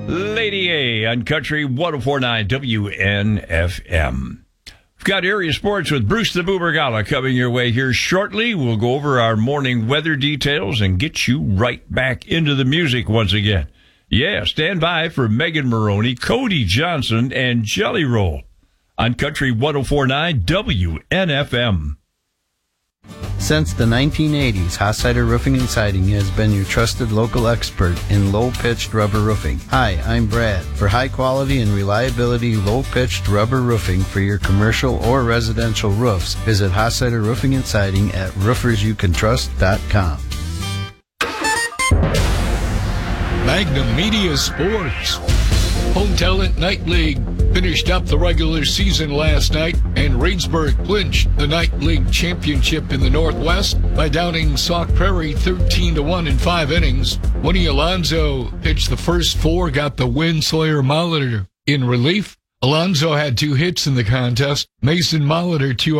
Lady A on Country 104.9 WNFM. We've got area sports with Bruce the Boomer Gala coming your way here shortly. We'll go over our morning weather details and get you right back into the music once again. Yeah, stand by for Megan Maroney, Cody Johnson, and Jelly Roll on Country 104.9 WNFM. Since the 1980s, Hossider Roofing and Siding has been your trusted local expert in low-pitched rubber roofing. Hi, I'm Brad. For high quality and reliability low-pitched rubber roofing for your commercial or residential roofs, visit Hossider Roofing and Siding at roofersyoucantrust.com. Magnum Media Sports. Home Talent Night League finished up the regular season last night, and Reedsburg clinched the Night League championship in the Northwest by downing Sauk Prairie 13-1 in 5 innings. Winnie Alonso pitched the first 4, got the win. Sawyer Molitor in relief. Alonso had 2 hits in the contest. Mason Molitor 2